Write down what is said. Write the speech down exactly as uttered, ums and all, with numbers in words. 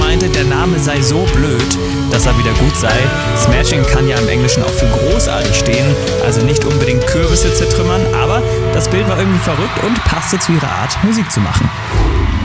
meinte, der Name sei so blöd, dass er wieder gut sei. Smashing kann ja im Englischen auch für großartig stehen, also nicht unbedingt Kürbisse zertrümmern, aber das Bild war irgendwie verrückt und passte zu ihrer Art, Musik zu machen.